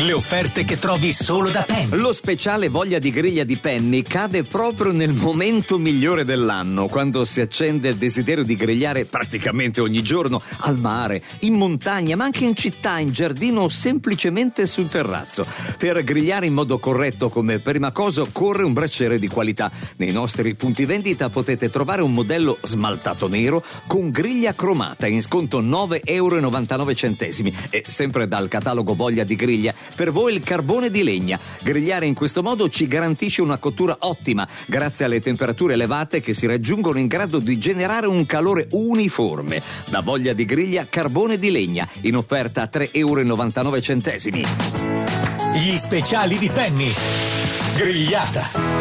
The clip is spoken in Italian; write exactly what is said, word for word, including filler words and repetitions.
Le offerte che trovi solo da Penny. Lo speciale voglia di griglia di Penny cade proprio nel momento migliore dell'anno, quando si accende il desiderio di grigliare praticamente ogni giorno, al mare, in montagna, ma anche in città, in giardino o semplicemente sul terrazzo. Per grigliare in modo corretto, come prima cosa, occorre un braciere di qualità. Nei nostri punti vendita potete trovare un modello smaltato nero con griglia cromata in sconto nove virgola novantanove euro e sempre dal catalogo Voglia di Griglia per voi il carbone di legna. Grigliare in questo modo ci garantisce una cottura ottima grazie alle temperature elevate che si raggiungono in grado di generare un calore uniforme. Da Voglia di Griglia carbone di legna in offerta a tre virgola novantanove euro. Gli speciali di Penny. Grigliata.